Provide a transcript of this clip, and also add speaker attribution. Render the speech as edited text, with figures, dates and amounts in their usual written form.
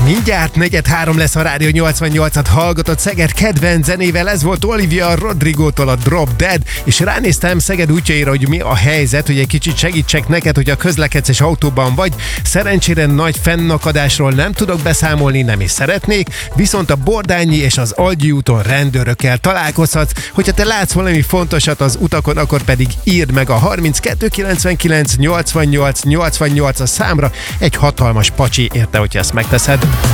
Speaker 1: Mindjárt 4-3 lesz a Rádió 88-at hallgatott Szeged kedvenc zenével, ez volt Olivia Rodrigo-tól a Drop Dead, és ránéztem Szeged útjaira, hogy mi a helyzet, hogy egy kicsit segítsek neked, hogy a közlekedsz és autóban vagy. Szerencsére nagy fennakadásról nem tudok beszámolni, nem is szeretnék, viszont a Bordányi és az Algyi úton rendőrökkel találkozhatsz. Hogyha te látsz valami fontosat az utakon, akkor pedig írd meg a 32 99 88 88 a számra, egy hatalmas pacsi érte, hogyha ezt megteszed.